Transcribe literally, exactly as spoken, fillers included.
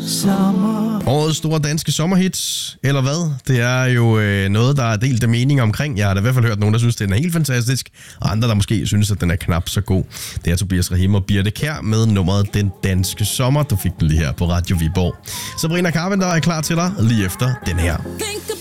sommer. Årets store danske sommerhits, eller hvad? Det er jo øh, noget, der er delt af mening omkring. Jeg har da i hvert fald hørt nogen, der synes, den er helt fantastisk, og andre, der måske synes, at den er knap så god. Det er Tobias Rahim og Birte Kjær med nummeret Den Danske Sommer. Du fik den lige her på Radio Viborg. Sabrina Carpenter er klar til dig lige efter den her.